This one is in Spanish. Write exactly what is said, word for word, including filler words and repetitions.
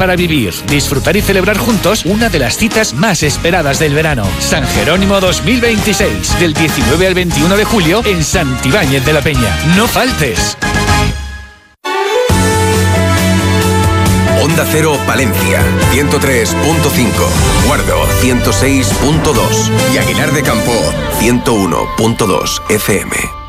para vivir, disfrutar y celebrar juntos una de las citas más esperadas del verano. San Jerónimo dos mil veintiséis, del diecinueve al veintiuno de julio en Santibáñez de la Peña. ¡No faltes! Onda Cero Palencia, ciento tres punto cinco, Guardo, ciento seis punto dos y Aguilar de Campo, ciento uno punto dos F M.